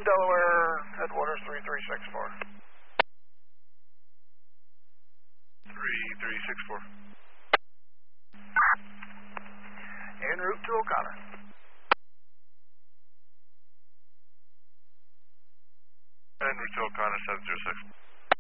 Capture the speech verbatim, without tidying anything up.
Delaware, headwaters three three six four. three three six four. En route to O'Connor. En route to O'Connor seven zero six.